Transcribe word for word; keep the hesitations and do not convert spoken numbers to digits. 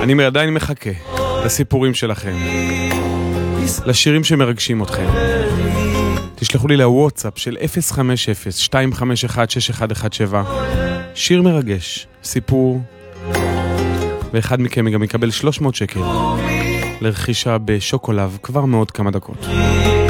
אני עדיין מחכה לסיפורים שלכם, לשירים שמרגשים אתכם. תשלחו לי לוואטסאפ של אפס חמש אפס שתיים חמש אחת שש אחת אחת שבע שיר מרגש, סיפור, ואחד מכם גם יקבל שלוש מאות שקל לרכישה בשוקולב כבר מאוד כמה דקות.